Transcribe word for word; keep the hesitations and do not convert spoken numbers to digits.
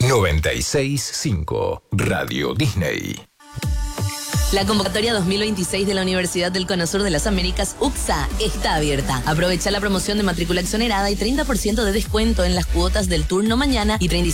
noventa y seis punto cinco Radio Disney. La convocatoria dos mil veintiséis de la Universidad del Cono Sur de las Américas, U C S A, está abierta. Aprovecha la promoción de matrícula exonerada y treinta por ciento de descuento en las cuotas del turno mañana y treinta y